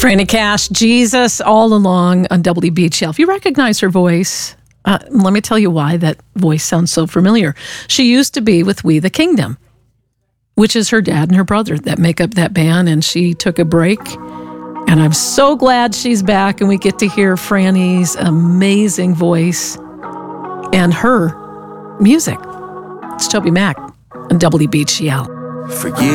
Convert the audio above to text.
Franny Cash, Jesus All Along on WBHL. If you recognize her voice, let me tell you why that voice sounds so familiar. She used to be with We the Kingdom, which is her dad and her brother that make up that band, and she took a break. And I'm so glad she's back, and we get to hear Franny's amazing voice and her music. It's Toby Mac on WBHL. Forgive